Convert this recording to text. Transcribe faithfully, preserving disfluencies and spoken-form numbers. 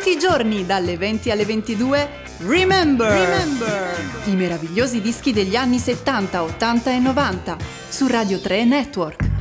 Tutti i giorni dalle venti alle ventidue, Remember! Remember! I meravigliosi dischi degli anni settanta, ottanta e novanta su Radio tre Network.